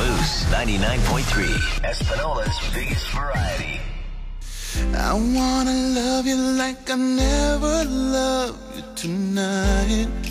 Moose 99.3, Espinola's biggest variety. I wanna love you like I never loved you tonight.